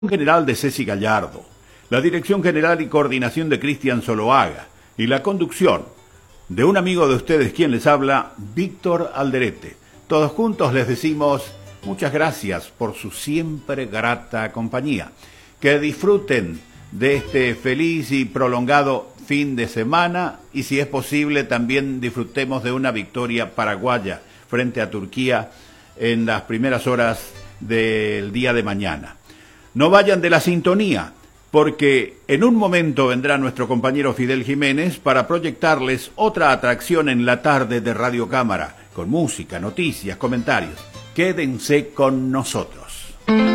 general de Ceci Gallardo, la dirección general y coordinación de Cristian Zoloaga y la conducción de un amigo de ustedes quien les habla, Víctor Alderete. Todos juntos les decimos muchas gracias por su siempre grata compañía. Que disfruten de este feliz y prolongado fin de semana y si es posible también disfrutemos de una victoria paraguaya frente a Turquía en las primeras horas del día de mañana. No vayan de la sintonía, porque en un momento vendrá nuestro compañero Fidel Jiménez para proyectarles otra atracción en la tarde de Radio Cámara, con música, noticias, comentarios. Quédense con nosotros.